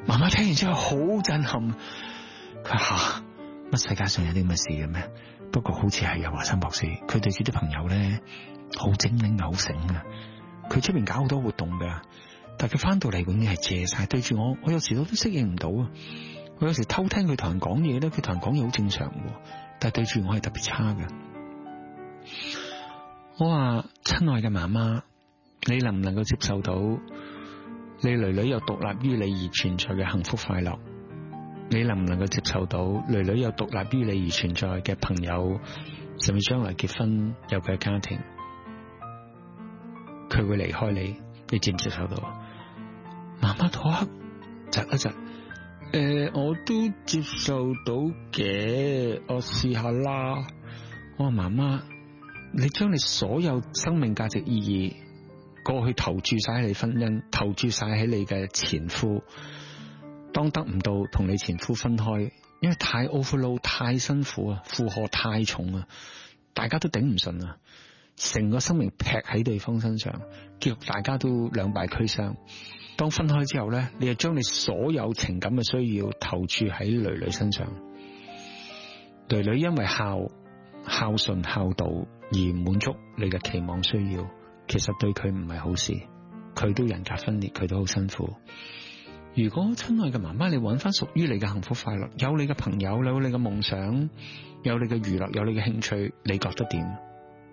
媽媽聽完之後好震撼，佢吓，乜世界上有啲咁嘅事嘅咩？不過好似係有華山博士，佢對住啲朋友咧好精靈好醒啊！佢出邊搞好多活動噶，但係佢翻到嚟永遠係謝晒，對住我有時我都適應唔到啊！我有時偷聽佢同人講嘢咧，佢同人講嘢好正常嘅，但係對住我係特別差嘅。我話親愛嘅媽媽，你能唔能夠接受到你女女有獨立於你而存在嘅幸福快樂？你能唔能夠接受到女女有獨立於你而存在嘅朋友，甚至將來結婚有佢嘅家庭？佢會離開你，你接唔接受到？媽媽嗰刻窒一窒，我都接受到嘅，我試下啦。我話媽媽，你將你所有生命價值意義過去投注晒喺你婚姻，投注晒喺你嘅前夫。當得唔到同你前夫分開，因為太 overload 太辛苦啊，負荷太重啊，大家都頂唔順啊，成個生命劈喺對方身上，結局大家都兩敗俱傷。當分開之後呢，你就將你所有情感嘅需要投注喺女女身上。女女因為孝順孝道而滿足你嘅期望需要，其實對佢唔係好事，佢都人格分裂，佢都好辛苦。如果親愛嘅媽媽，你揾翻屬於你嘅幸福快樂，有你嘅朋友，有你嘅夢想，有你嘅娛樂，有你嘅興趣，你覺得點？